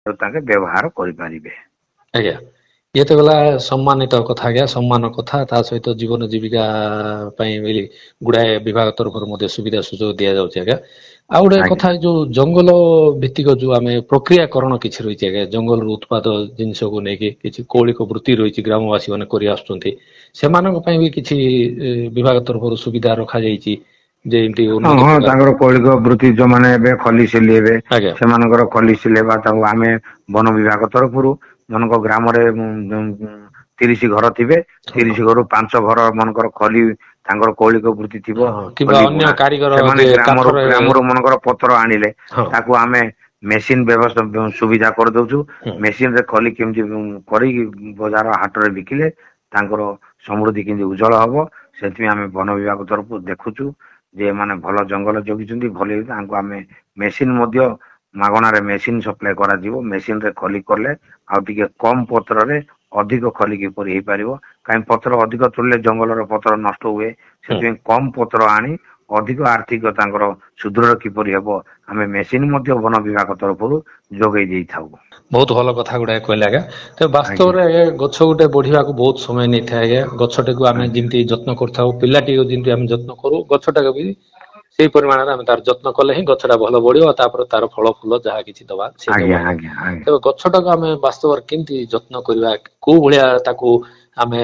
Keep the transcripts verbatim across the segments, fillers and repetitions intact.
ତାଙ୍କେ ବ୍ୟବହାର କରିପାରିବେ। ଆଜ୍ଞା ଇଏ ତ ଗଲା ସମ୍ମାନିତ କଥା ଆଜ୍ଞା, ସମ୍ମାନ କଥା। ତା ସହିତ ଜୀବନ ଜୀବିକା ପାଇଁ ବୋଲି ଗୁଡାଏ ବିଭାଗ ତରଫରୁ ମଧ୍ୟ ସୁବିଧା ସୁଯୋଗ ଦିଆଯାଉଛି ଆଜ୍ଞା। ଆଉ ଗୋଟେ ଆଜ୍ଞା କଥା ଯୋଉ ଜଙ୍ଗଲ ଭିତ୍ତିକ ଯୋଉ ଆମେ ପ୍ରକ୍ରିୟାକରଣ କିଛି ରହିଛି ଆଜ୍ଞା, ଜଙ୍ଗଲରୁ ଉତ୍ପାଦ ଜିନିଷକୁ ନେଇକି କିଛି କୌଳିକ ବୃତ୍ତି ରହିଛି ଗ୍ରାମବାସୀ ମାନେ କରି ଆସୁଛନ୍ତି, ସେମାନଙ୍କ ପାଇଁ ବି କିଛି ବିଭାଗ ତରଫରୁ ସୁବିଧା ରଖାଯାଇଛି ଯେ ଏମିତି ହଁ ଉନ୍ନତ ହଁ ପ୍ରକାର। ତାଙ୍କର କୌଳିକ ବୃତ୍ତି ଯୋଉମାନେ ଏବେ ଖଲି ସିଲେଇବେ ଆଜ୍ଞା ସେମାନଙ୍କର ଖଲି ସିଲେଇବା ତାକୁ ଆମେ ବନ ବିଭାଗ ତରଫରୁ ଜଣକ ଗ୍ରାମରେ ତିରିଶ ଘର ଥିବେ, ତିରିଶ ଘରୁ ପାଞ୍ଚ ଘର ମନଙ୍କର ଖଲି ତାଙ୍କର କୌଳିକ ବୃତ୍ତି ଥିବ ହଁ କିମ୍ବା ଖଲି ଅନ୍ୟ ବୁଣା, କାରିଗର ସେମାନେ ଯେ ଗ୍ରାମରୁ କାଠରେ ଗ୍ରାମରୁ ମନଙ୍କର ପତ୍ର ଆଣିଲେ ହଁ ତାକୁ ଆମେ ମେସିନ ବ୍ୟବସ୍ଥା ସୁବିଧା କରିଦଉଛୁ। ହୁଁ ମେସିନ ରେ ଖଲି କେମିତି କରିକି ବଜାର ହାଟରେ ବିକିଲେ ତାଙ୍କର ସମୃଦ୍ଧି କେମିତି ଉଜ୍ଜଳ ହବ, ସେଥିପାଇଁ ଆମେ ବନ ବିଭାଗ ତରଫରୁ ଦେଖୁଛୁ ଯେ ଏମାନେ ଭଲ ଜଙ୍ଗଲ ଜଗିଛନ୍ତି, ଭଲ ତାଙ୍କୁ ଆମେ ମେସିନ ମଧ୍ୟ ମାଗଣାରେ ମେସିନ ସପ୍ଲାଏ କରାଯିବ। ମେସିନ ରେ ଖଲି କଲେ ଆଉ ଟିକେ କମ ପତ୍ରରେ ଅଧିକ ଖଲି କିପରି ହେଇପାରିବ, କାହିଁକି ପତ୍ର ଅଧିକ ତୋଳିଲେ ଜଙ୍ଗଲର ପତ୍ର ନଷ୍ଟ ହୁଏ, ହୁଁ ସେଥିପାଇଁ କମ ପତ୍ର ଆଣି ଅଧିକ ଆର୍ଥିକ ତାଙ୍କର ସୁଦୃଢ କିପରି ହେବ ଆମେ ମେସିନ ମଧ୍ୟ ବନ ବିଭାଗ ତରଫରୁ ଯୋଗେଇ ଦେଇଥାଉ। ବହୁତ ଭଲ କଥା ଗୁଡାକ କହିଲେ ଆଜ୍ଞା। ତ ଆଜ୍ଞା ବାସ୍ତବରେ ଗଛ ଗୋଟେ ବଢିବାକୁ ବହୁତ ସମୟ ନେଇଥାଏ ଆଜ୍ଞା। ଗଛଟାକୁ ଆମେ ଆଜ୍ଞା ଯେମିତି ଯତ୍ନ କରିଥାଉ, ପିଲାଟିକୁ ଯେମିତି ଆମେ ଯତ୍ନ କରୁ ଗଛଟାକୁ ବି ସେଇ ପରିମାଣରେ ଆମେ ତାର ଯତ୍ନ କଲେ ହିଁ ଗଛଟା ଭଲ ବଢିବ, ତାପରେ ତାର ଫଳ ଫୁଲ ଯାହା କିଛି ଦବା ସେ ଦବ ଆଜ୍ଞା ଆଜ୍ଞା। ଆଜ୍ଞା ଆଜ୍ଞା ତେବେ ଗଛଟାକୁ ଆମେ ବାସ୍ତବରେ କେମିତି ଯତ୍ନ କରିବା, କୋଉ ଭଳିଆ ତାକୁ ଆମେ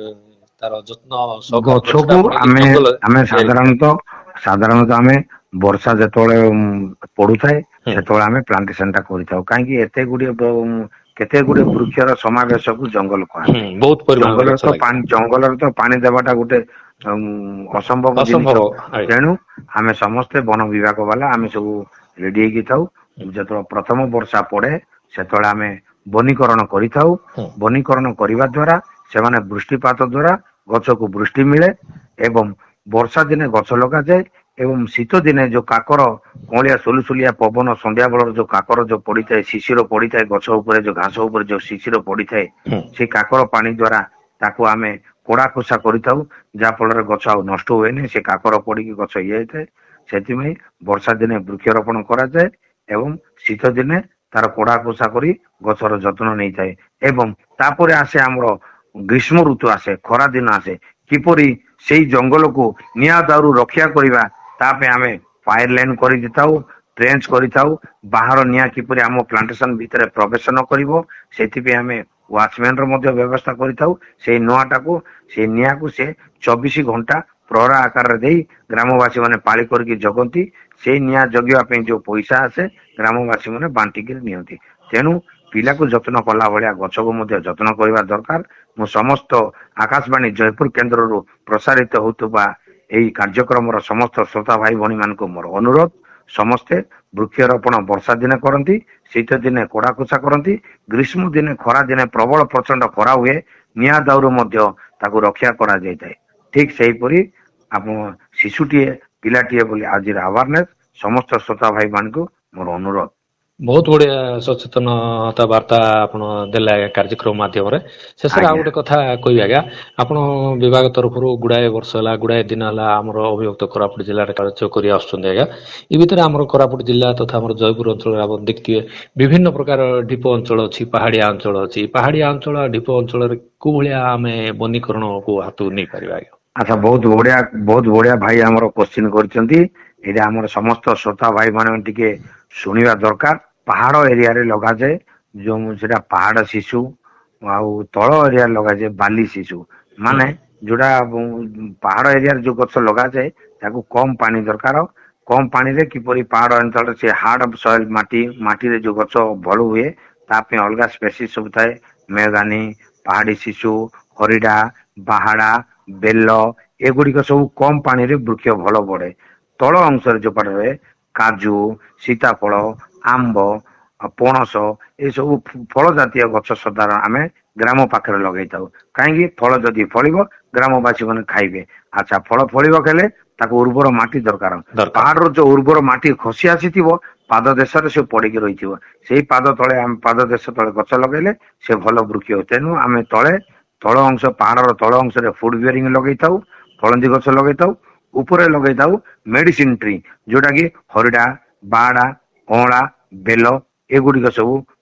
ତାର ଯତ୍ନ ସହକାରେ ଗଛଟା ଗଛକୁ ପୁଣି ଆମେ ଜଙ୍ଗଲ ଆମେ ତିଆରି ସାଧାରଣତଃ ସାଧାରଣତଃ ଆମେ ବର୍ଷା ଯେତେବେଳେ ପଡୁଥାଏ ହୁଁ ସେତେବେଳେ ଆମେ ପ୍ଲାଣ୍ଟେସନ ଟା କରିଥାଉ, କାହିଁକି ଏତେ ଗୁଡିଏ କେତେ ଗୁଡିଏ ବୃକ୍ଷର ସମାବେଶକୁ ଜଙ୍ଗଲ ହୁଁ କୁହାଯାଏ। ବହୁତ ପରିମାଣରେ ଜଙ୍ଗଲରେ ଗଛ ତ ଲାଗେ ପାଣି ଜଙ୍ଗଲରେ ତ ପାଣି ଦେବାଟା ଗୋଟେ ଉ ଅସମ୍ଭବ ଜିନିଷ, ଆଜ୍ଞା ତେଣୁ ଆମେ ସମସ୍ତେ ବନ ବିଭାଗ ବାଲା ଆମେ ସବୁ ରେଡି ହେଇକି ଥାଉ। ଯେତେବେଳେ ପ୍ରଥମ ବର୍ଷା ପଡେ ସେତେବେଳେ ଆମେ ବନୀକରଣ କରିଥାଉ। ହୁଁ ବନୀକରଣ କରିବା ଦ୍ଵାରା ସେମାନେ ବୃଷ୍ଟିପାତ ଦ୍ଵାରା ଗଛକୁ ବୃଷ୍ଟି ମିଳେ ଏବଂ ବର୍ଷା ଦିନେ ଗଛ ଲଗାଯାଏ ଏବଂ ଶୀତ ଦିନେ ଯୋଉ କାକର କଅଁଳିଆ ସୁଲୁସୁଲିଆ ପବନ ସନ୍ଧ୍ୟା ବେଳର ଯୋଉ କାକର ଯୋଉ ପଡିଥାଏ, ଶିଶିର ପଡିଥାଏ ଗଛ ଉପରେ ଯୋଉ ଘାସ ଉପରେ ଯୋଉ ଶିଶିର ପଡିଥାଏ, ହୁଁ ସେଇ କାକର ପାଣି ଦ୍ଵାରା ତାକୁ ଆମେ କୋଡା ଖୋସା କରିଥାଉ, ଯାହା ଫଳରେ ଗଛ ଆଉ ନଷ୍ଟ ହୁଏନି, ସେ କାକର ପଡିକି ଗଛ ଇଏ ହେଇଥାଏ। ସେଥିପାଇଁ ବର୍ଷା ଦିନେ ବୃକ୍ଷରୋପଣ କରାଯାଏ ଏବଂ ଶୀତ ଦିନେ ତାର କୋଡା ଖୋସା କରି ଗଛର ଯତ୍ନ ନେଇଥାଏ। ଏବଂ ତାପରେ ଆସେ ଆମର ଗ୍ରୀଷ୍ମ ଋତୁ ଆସେ, ଖରା ଦିନ ଆସେ, କିପରି ସେଇ ଜଙ୍ଗଲକୁ ନିଆଁ ଦାଉରୁ ରକ୍ଷା କରିବା ତା ପାଇଁ ଆମେ ପାଇପ ଲାଇନ କରିଦେଇଥାଉ, ଟ୍ରେଞ୍ଚ କରିଥାଉ, ବାହାର ନିଆଁ କିପରି ଆମ ପ୍ଲାଣ୍ଟେସନ ଭିତରେ ପ୍ରବେଶ ନ କରିବ ସେଥିପାଇଁ ଆମେ ୱାଚମ୍ୟାନ ର ମଧ୍ୟ ବ୍ୟବସ୍ଥା କରିଥାଉ। ସେଇ ନୂଆ ଟାକୁ ସେଇ ନିଆଁକୁ ସେ ଚବିଶି ଘଣ୍ଟା ପ୍ରହରା ଆକାରରେ ଦେଇ ଗ୍ରାମବାସୀ ମାନେ ପାଳି କରିକି ଜଗନ୍ତି। ସେଇ ନିଆଁ ଜଗିବା ପାଇଁ ଯୋଉ ପଇସା ଆସେ ଗ୍ରାମବାସୀ ମାନେ ବାଣ୍ଟିକି ନିଅନ୍ତି। ତେଣୁ ପିଲାକୁ ଯତ୍ନ କଲା ଭଳିଆ ଗଛକୁ ମଧ୍ୟ ଯତ୍ନ କରିବା ଦରକାର। ମୁଁ ସମସ୍ତ ଆକାଶବାଣୀ ଜୟପୁର କେନ୍ଦ୍ରରୁ ପ୍ରସାରିତ ହେଉଥିବା ଏହି କାର୍ଯ୍ୟକ୍ରମର ସମସ୍ତ ଶ୍ରୋତା ଭାଇ ଭଉଣୀ ମାନଙ୍କୁ ମୋର ଅନୁରୋଧ, ସମସ୍ତେ ବୃକ୍ଷରୋପଣ ବର୍ଷା ଦିନେ କରନ୍ତି, ଶୀତ ଦିନେ କୋଡା ଖୋସା କରନ୍ତି, ଗ୍ରୀଷ୍ମ ଦିନେ ଖରା ଦିନେ ପ୍ରବଳ ପ୍ରଚଣ୍ଡ ଖରା ହୁଏ, ନିଆଁ ଦାଉରୁ ମଧ୍ୟ ତାକୁ ରକ୍ଷା କରାଯାଇଥାଏ। ଠିକ ସେହିପରି ଆମ ଶିଶୁଟିଏ ପିଲାଟିଏ ବୋଲି ଆଜିର ଆୱାରନେସ ସମସ୍ତ ଶ୍ରୋତା ଭାଇ ମାନଙ୍କୁ ମୋର ଅନୁରୋଧ। ବହୁତ ବଢିଆ ସଚେତନତା ବାର୍ତ୍ତା ଆପଣ ଦେଲେ ଆଜ୍ଞା କାର୍ଯ୍ୟକ୍ରମ ମାଧ୍ୟମରେ। ଶେଷରେ ଆଉ ଆଜ୍ଞା ଗୋଟେ କଥା କହିବି ଆଜ୍ଞା, ଆପଣ ବିଭାଗ ତରଫରୁ ଗୁଡାଏ ବର୍ଷ ହେଲା ଗୁଡାଏ ଦିନ ହେଲା ଆମର ଅଭିଭକ୍ତ କୋରାପୁଟ ଜିଲ୍ଲାରେ କାର୍ଯ୍ୟ କରି ଆସୁଛନ୍ତି ଆଜ୍ଞା। ଏ ଭିତରେ ଆମର କୋରାପୁଟ ଜିଲ୍ଲା ତଥା ଆମର ଜୟପୁର ଅଞ୍ଚଳରେ ଆପଣ ଦେଖିଥିବେ ବିଭିନ୍ନ ପ୍ରକାର ଢିପ ଅଞ୍ଚଳ ଅଛି, ପାହାଡିଆ ଅଞ୍ଚଳ ଅଛି। ପାହାଡିଆ ଅଞ୍ଚଳ ଢିପ ଅଞ୍ଚଳରେ କୋଉ ଭଳିଆ ଆମେ ବନୀକରଣକୁ ହାତକୁ ନେଇପାରିବା ଆଜ୍ଞା? ଆଚ୍ଛା, ବହୁତ ବଢିଆ ବହୁତ ବଢିଆ ଭାଇ ଆମର କୋଶ୍ଚିନ୍ କରିଛନ୍ତି। ଏଇଟା ଆମର ସମସ୍ତ ଶ୍ରୋତା ଭାଇ ମାନେ ଟିକେ ଶୁଣିବା ଦରକାର। ପାହାଡ ଏରିଆରେ ଲଗାଯାଏ ଯୋଉ ସେଟା ପାହାଡ ଶିଶୁ, ଆଉ ତଳ ଏରିଆରେ ଲଗାଯାଏ ବାଲି ଶିଶୁ, ହୁଁ ମାନେ ଯୋଉଟା ପାହାଡ ଏରିଆରେ ଯୋଉ ଗଛ ଲଗାଯାଏ ତାକୁ କମ ପାଣି ଦରକାର। କମ ପାଣିରେ କିପରି ପାହାଡ ଅଞ୍ଚଳରେ ସେ ହାର୍ଡ ସଏଲ ମାଟି ମାଟିରେ ଯୋଉ ଗଛ ଭଲ ହୁଏ ତା ପାଇଁ ଅଲଗା ସ୍ପେସିସ ସବୁ ଥାଏ। ମେହଗାନି, ପାହାଡି ଶିଶୁ, ହରିଡା, ବାହାଡା, ବେଲ ଏଗୁଡିକ ସବୁ କମ ପାଣିରେ ବୃକ୍ଷ ଭଲ ବଢେ। ତଳ ଅଂଶରେ ଯୋଉ ପାଟ ରହେ କାଜୁ, ସୀତାଫଳ, ଆମ୍ବ, ଆଉ ପଣସ ଏସବୁ ଫଳ ଜାତୀୟ ଗଛ ସଦାରଣ ଆମେ ଗ୍ରାମ ପାଖରେ ଲଗେଇଥାଉ। କାହିଁକି ଫଳ ଯଦି ଫଳିବ ଗ୍ରାମବାସୀ ମାନେ ଖାଇବେ। ଆଚ୍ଛା, ଫଳ ଫଳିବ ହେଲେ ତାକୁ ଉର୍ବର ମାଟି ଦରକାର। ଦରକାର ପାହାଡର ଯୋଉ ଉର୍ବର ମାଟି ଖସି ଆସିଥିବ ପାଦ ଦେଶରେ ସେ ପଡିକି ରହିଥିବ, ସେଇ ପାଦ ତଳେ ଆମେ ପାଦ ଦେଶ ତଳେ ଗଛ ଲଗେଇଲେ ସେ ଭଲ ବୃକ୍ଷ ହୁଏ। ତେଣୁ ଆମେ ତଳେ ତଳ ଅଂଶ ପାହାଡର ତଳ ଅଂଶରେ ଫୁଡ ବିୟରିଂ ଲଗେଇଥାଉ, ଫଳନ୍ଦୀ ଗଛ ଲଗେଇଥାଉ, ଉପରେ ଲଗେଇଥାଉ ମେଡିସିନ ଟ୍ରି, ଯୋଉଟା କି ହରିଡା, ବାହାଡା, ଅଁଳା, ବେଲ ଏଗୁଡିକ ସବୁ